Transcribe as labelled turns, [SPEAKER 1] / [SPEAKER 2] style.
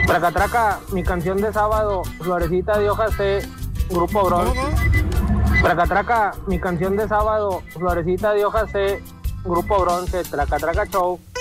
[SPEAKER 1] Traca, traca, mi canción de sábado, Florecita de hojas C, Grupo Bronce. Traca, traca, mi canción de sábado, Florecita de hojas C, Grupo Bronce. Traca, traca, show.